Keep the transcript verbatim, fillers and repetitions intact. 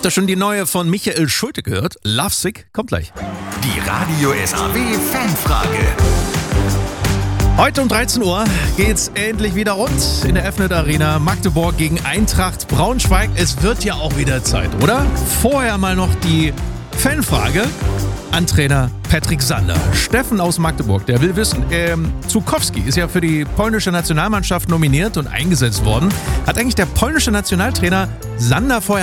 Habt ihr schon die neue von Michael Schulte gehört? Lovesick? Kommt gleich. Die Radio S A W Fanfrage. Heute um dreizehn Uhr geht's endlich wieder rund in der F-Net Arena. Magdeburg gegen Eintracht Braunschweig. Es wird ja auch wieder Zeit, oder? Vorher mal noch die Fanfrage an Trainer Patrick Sander. Steffen aus Magdeburg, der will wissen, ähm, Zukowski ist ja für die polnische Nationalmannschaft nominiert und eingesetzt worden. Hat eigentlich der polnische Nationaltrainer Sander vorher